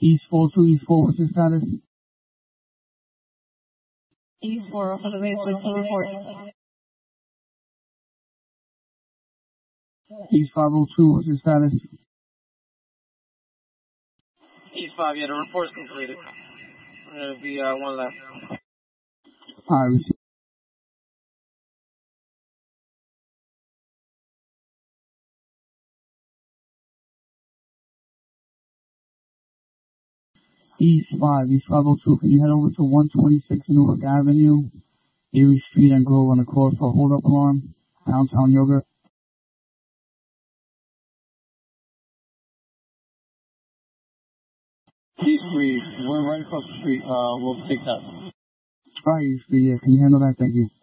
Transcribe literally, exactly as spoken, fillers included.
East four two, East four, what's the status? East four, for the base, what's the report? East five oh two, what's the status? East five, yeah, the report's completed. There'll be uh, one left. Alright, we see. East five, East five oh two, can you head over to one twenty-six Newark Avenue, Erie Street and Grove on the course for hold up alarm, downtown Yogurt? East three, we're right across the street, uh, we'll take that. Alright, East three, yeah, can you handle that? Thank you.